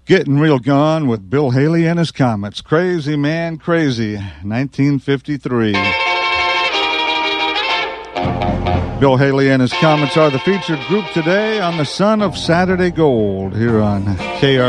Getting Real Gone with Bill Haley and his Comets. Crazy Man Crazy, 1953. Bill Haley and his Comets are the featured group today on the Son of Saturday Gold here on KR.